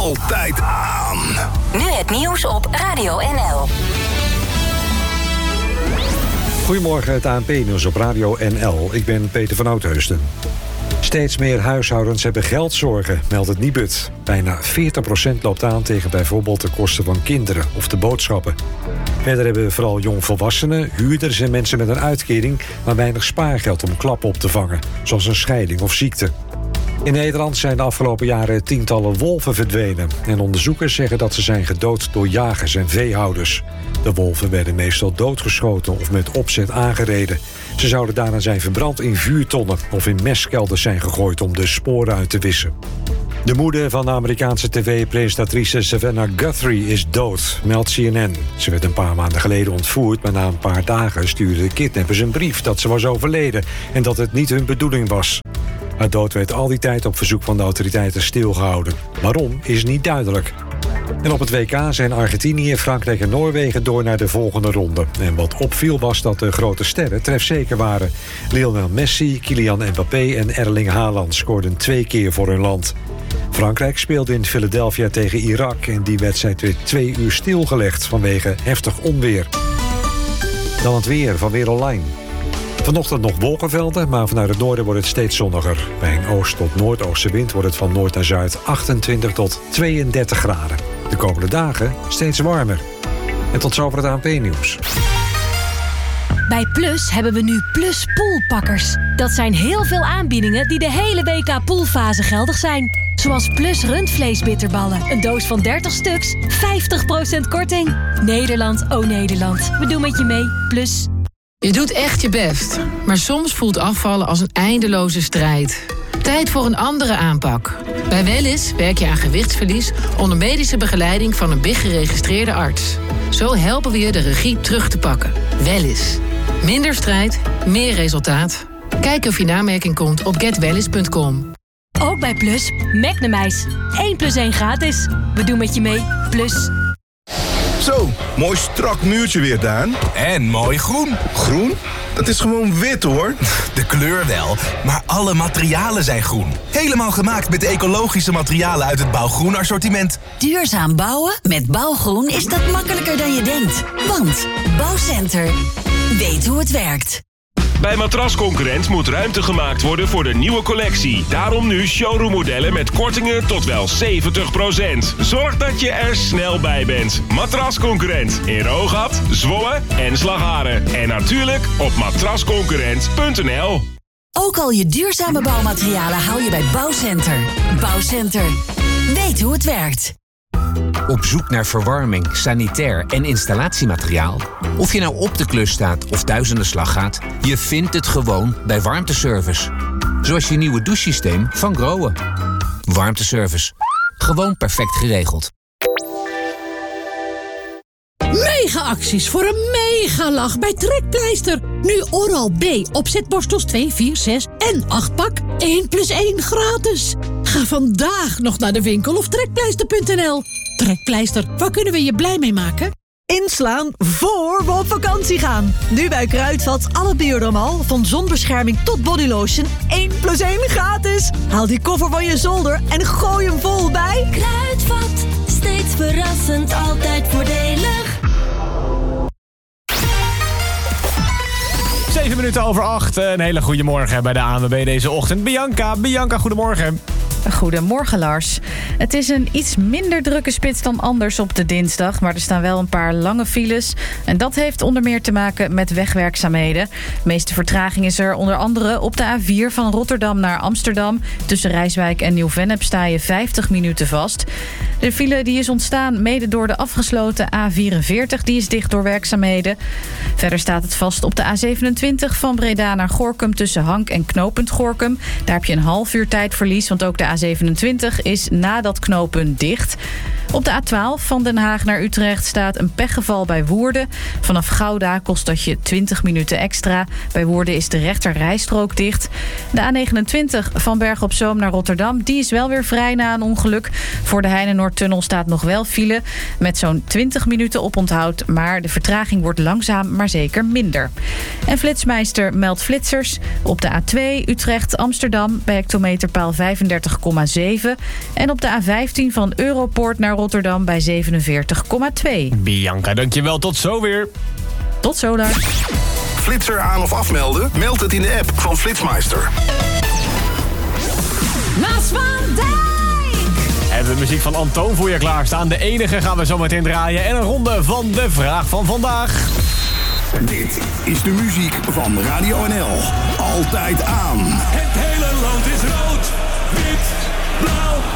altijd aan. Nu het nieuws op Radio NL. Goedemorgen, het ANP-nieuws op Radio NL. Ik ben Peter van Oudheusden. Steeds meer huishoudens hebben geldzorgen, meldt het Nibud. Bijna 40% loopt aan tegen bijvoorbeeld de kosten van kinderen of de boodschappen. Verder hebben vooral jongvolwassenen, huurders en mensen met een uitkering maar weinig spaargeld om klappen op te vangen, zoals een scheiding of ziekte. In Nederland zijn de afgelopen jaren tientallen wolven verdwenen. En onderzoekers zeggen dat ze zijn gedood door jagers en veehouders. De wolven werden meestal doodgeschoten of met opzet aangereden. Ze zouden daarna zijn verbrand in vuurtonnen of in mestkelders zijn gegooid om de sporen uit te wissen. De moeder van de Amerikaanse tv-presentatrice Savannah Guthrie is dood, meldt CNN. Ze werd een paar maanden geleden ontvoerd, maar na een paar dagen stuurden de kidnappers een brief dat ze was overleden en dat het niet hun bedoeling was. Haar dood werd al die tijd op verzoek van de autoriteiten stilgehouden. Waarom is niet duidelijk. En op het WK zijn Argentinië, Frankrijk en Noorwegen door naar de volgende ronde. En wat opviel was dat de grote sterren trefzeker waren. Lionel Messi, Kylian Mbappé en Erling Haaland scoorden 2 keer voor hun land. Frankrijk speelde in Philadelphia tegen Irak en die wedstrijd werd 2 uur stilgelegd vanwege heftig onweer. Dan het weer van Weer Online. Vanochtend nog wolkenvelden, maar vanuit het noorden wordt het steeds zonniger. Bij een oost- tot noordoostenwind wordt het van noord naar zuid 28 tot 32 graden. De komende dagen steeds warmer. En tot zover het ANP-nieuws. Bij Plus hebben we nu Plus Poolpakkers. Dat zijn heel veel aanbiedingen die de hele WK poolfase geldig zijn. Zoals Plus rundvleesbitterballen. Een doos van 30 stuks, 50% korting. Nederland, oh Nederland. We doen met je mee. Plus. Je doet echt je best, maar soms voelt afvallen als een eindeloze strijd. Tijd voor een andere aanpak. Bij Wellys werk je aan gewichtsverlies onder medische begeleiding van een BIG-geregistreerde arts. Zo helpen we je de regie terug te pakken. Wellys. Minder strijd, meer resultaat. Kijk of je namerking komt op getwellys.com. Ook bij Plus, Magnumijs. 1+1 gratis. We doen met je mee. Plus. Zo, mooi strak muurtje weer, Daan. En mooi groen. Groen? Dat is gewoon wit, hoor. De kleur wel, maar alle materialen zijn groen. Helemaal gemaakt met de ecologische materialen uit het Bouwgroen assortiment. Duurzaam bouwen met Bouwgroen is dat makkelijker dan je denkt. Want Bouwcenter weet hoe het werkt. Bij Matrasconcurrent moet ruimte gemaakt worden voor de nieuwe collectie. Daarom nu showroommodellen met kortingen tot wel 70%. Zorg dat je er snel bij bent. Matrasconcurrent in Roogat, Zwolle en Slagharen. En natuurlijk op matrasconcurrent.nl. Ook al je duurzame bouwmaterialen haal je bij Bouwcenter. Bouwcenter. Weet hoe het werkt. Op zoek naar verwarming, sanitair en installatiemateriaal? Of je nou op de klus staat of thuis aan de slag gaat, je vindt het gewoon bij Warmteservice. Zoals je nieuwe douchesysteem van Grohe. Warmteservice. Gewoon perfect geregeld. Mega-acties voor een mega-lach bij Trekpleister. Nu Oral-B opzetborstels 2, 4, 6 en 8 pak. 1+1 gratis. Ga vandaag nog naar de winkel of trekpleister.nl. Trekpleister, waar kunnen we je blij mee maken? Inslaan voor we op vakantie gaan. Nu bij Kruidvat alle Biodermal, van zonbescherming tot bodylotion. 1+1 gratis. Haal die koffer van je zolder en gooi hem vol bij Kruidvat, steeds verrassend, altijd voordelig. 7:08, een hele goede morgen bij de ANWB deze ochtend. Bianca, goedemorgen. Goedemorgen, Lars. Het is een iets minder drukke spits dan anders op de dinsdag, maar er staan wel een paar lange files. En dat heeft onder meer te maken met wegwerkzaamheden. De meeste vertraging is er onder andere op de A4 van Rotterdam naar Amsterdam. Tussen Rijswijk en Nieuw-Vennep sta je 50 minuten vast. De file die is ontstaan mede door de afgesloten A44. Die is dicht door werkzaamheden. Verder staat het vast op de A27 van Breda naar Gorinchem tussen Hank en knooppunt Gorinchem. Daar heb je een half uur tijdverlies, want ook de A27 is na dat knooppunt dicht. Op de A12 van Den Haag naar Utrecht staat een pechgeval bij Woerden. Vanaf Gouda kost dat je 20 minuten extra. Bij Woerden is de rechter rijstrook dicht. De A29 van Bergen op Zoom naar Rotterdam, die is wel weer vrij na een ongeluk. Voor de Heinenoordtunnel staat nog wel file met zo'n 20 minuten oponthoud. Maar de vertraging wordt langzaam, maar zeker minder. En Flitsmeister meldt flitsers op de A2 Utrecht-Amsterdam bij hectometerpaal 35,7. En op de A15 van Europoort naar Rotterdam bij 47,2. Bianca, dankjewel. Tot zo weer. Tot zo, Lars. Flitser aan of afmelden? Meld het in de app van Flitsmeister. Maas van Dijk! Hebben we muziek van Antoon voor je klaarstaan. De enige gaan we zo meteen draaien. En een ronde van de vraag van vandaag. Dit is de muziek van Radio NL. Altijd aan. Het hele land is rood, wit, blauw.